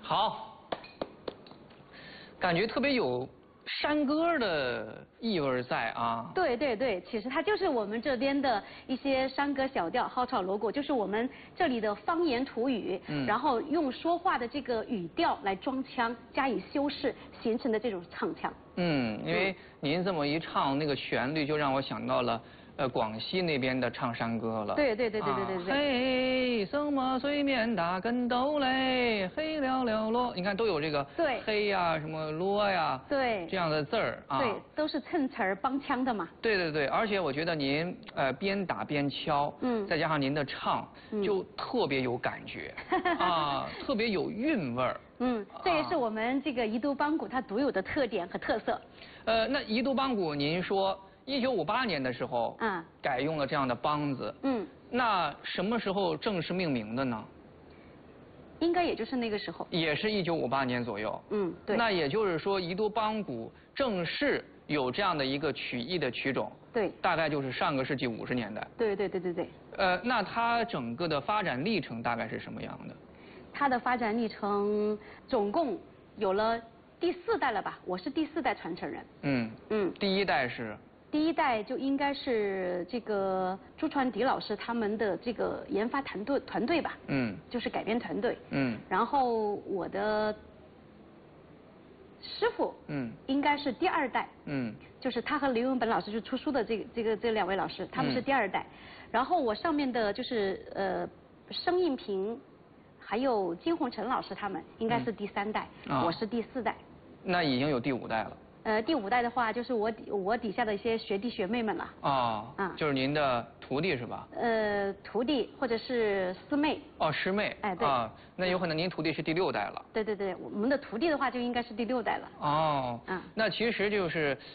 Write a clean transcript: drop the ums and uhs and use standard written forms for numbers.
好，感觉特别有山歌的意味在啊。 对对对，其实它就是我们这边的一些山歌小调、蒿草锣鼓，就是我们这里的方言土语，然后用说话的这个语调来装腔，加以修饰，形成的这种唱腔。 因为您这么一唱，那个旋律就让我想到了。广西那边的唱山歌了。 对。 嘿，什么水面打跟斗嘞，嘿了了啰，你看都有这个对嘿呀，什么啰呀， 对这样的字儿啊。 对，都是衬词儿帮腔的嘛。 对，而且我觉得您边打边敲，再加上您的唱，就特别有感觉啊，特别有韵味儿。 这也是我们这个彝都邦鼓它独有的特点和特色。 那彝都邦鼓，您说1958年的时候，改用了这样的梆子，那什么时候正式命名的呢？ 应该也就是那个时候。也是1958年左右。 对。 那也就是说，彝都邦鼓正式有这样的一个曲艺的曲种。 对。 大概就是上个世纪50年代。 对。 那它整个的发展历程大概是什么样的？ 它的发展历程总共有了第4代了吧？我是第4代传承人。 第1代是？ 第1代就应该是这个朱传迪老师他们的这个研发团队吧。就是改编团队。然后我的师傅。应该是第2代。就是他和刘永本老师就出书的这2位老师，他们是第2代。然后我上面的就是生应平，还有金宏成老师他们应该是第3代，我是第4代。 那已经有第5代了。 第5代的话，就是我底下的一些学弟学妹们了。 就是您的徒弟是吧？ 徒弟或者是师妹。 师妹。 哎，对。 那有可能您徒弟是第6代了。 对，我们的徒弟的话就应该是第6代了。 那其实就是